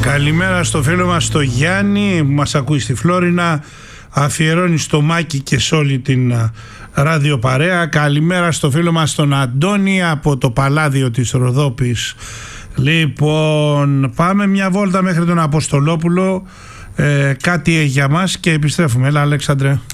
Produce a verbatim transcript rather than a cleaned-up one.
Καλημέρα στο φίλο μας το Γιάννη που μας ακούει στη Φλόρινα, αφιερώνει στο Μάκη και σε όλη την ραδιοπαρέα. Καλημέρα στο φίλο μας τον Αντώνη από το Παλάδιο της Ροδόπης. Λοιπόν, πάμε μια βόλτα μέχρι τον Αποστολόπουλο, ε, κάτι για μας και επιστρέφουμε. Έλα Αλέξανδρε.